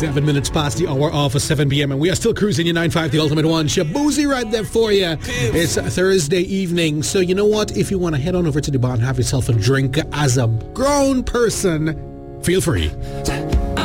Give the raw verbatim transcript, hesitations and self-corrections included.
Seven minutes past the hour of seven p.m. and we are still cruising your nine five, the ultimate one. Shabuzi right there for you. It's Thursday evening, so you know what? If you want to head on over to the bar and have yourself a drink as a grown person, feel free.